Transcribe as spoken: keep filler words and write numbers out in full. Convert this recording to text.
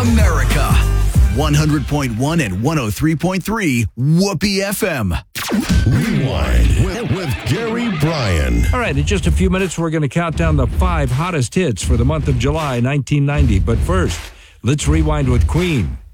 America. one hundred point one and one oh three point three Whoopee F M. Rewind with, with Gary Bryan. All right, in just a few minutes, we're going to count down the five hottest hits for the month of July nineteen ninety. But first, let's rewind with Queen.